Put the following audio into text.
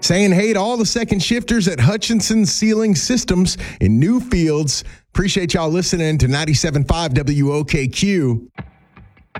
Saying hey to all the second shifters at Hutchinson Sealing Systems in Newfields. Appreciate y'all listening to 97.5 WOKQ.